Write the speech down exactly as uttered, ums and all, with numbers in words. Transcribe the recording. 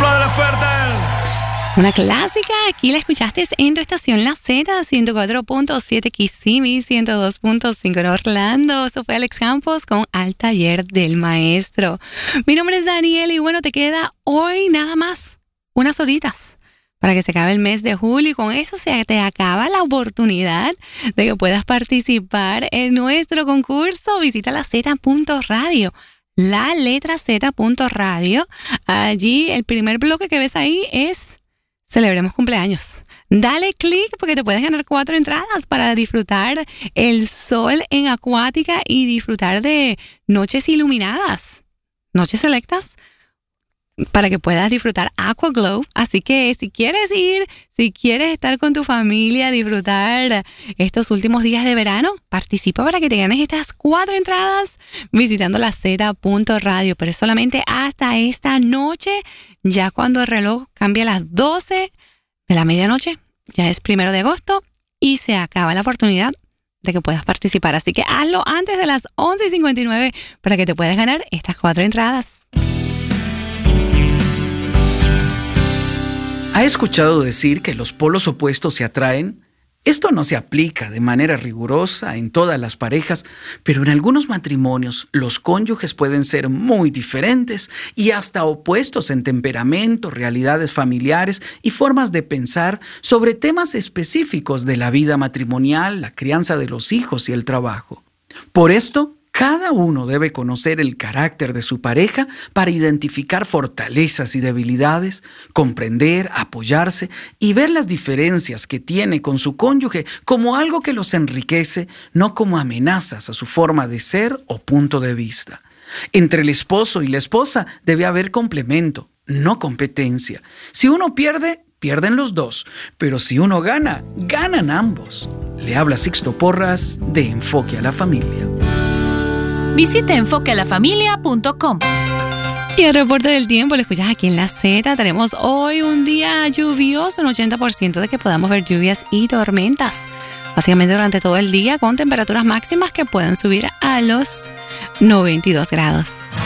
Apláudele fuerte. Una clásica, aquí la escuchaste en tu estación La Z, ciento cuatro punto siete Kissimmee, ciento dos punto cinco en Orlando. Eso fue Alex Campos con Al Taller del Maestro. Mi nombre es Daniel y bueno, te queda hoy nada más unas horitas para que se acabe el mes de julio y con eso se te acaba la oportunidad de que puedas participar en nuestro concurso. Visita la Z punto radio. La letra Z punto radio. Allí el primer bloque que ves ahí es Celebremos Cumpleaños. Dale clic porque te puedes ganar cuatro entradas para disfrutar el sol en Acuática y disfrutar de noches iluminadas, noches selectas, para que puedas disfrutar Aqua Glow. Así que si quieres ir, si quieres estar con tu familia, disfrutar estos últimos días de verano, participa para que te ganes estas cuatro entradas visitando la Z punto radio. Pero es solamente hasta esta noche, ya cuando el reloj cambia a las doce de la medianoche, ya es primero de agosto y se acaba la oportunidad de que puedas participar. Así que hazlo antes de las once y cincuenta y nueve para que te puedas ganar estas cuatro entradas. ¿Ha escuchado decir que los polos opuestos se atraen? Esto no se aplica de manera rigurosa en todas las parejas, pero en algunos matrimonios los cónyuges pueden ser muy diferentes y hasta opuestos en temperamento, realidades familiares y formas de pensar sobre temas específicos de la vida matrimonial, la crianza de los hijos y el trabajo. Por esto, cada uno debe conocer el carácter de su pareja para identificar fortalezas y debilidades, comprender, apoyarse y ver las diferencias que tiene con su cónyuge como algo que los enriquece, no como amenazas a su forma de ser o punto de vista. Entre el esposo y la esposa debe haber complemento, no competencia. Si uno pierde, pierden los dos, pero si uno gana, ganan ambos. Le habla Sixto Porras de Enfoque a la Familia. Visita enfoque a la familia punto com. Y el reporte del tiempo lo escuchas aquí en la Z. Tenemos hoy un día lluvioso, un ochenta por ciento de que podamos ver lluvias y tormentas. Básicamente durante todo el día con temperaturas máximas que pueden subir a los noventa y dos grados.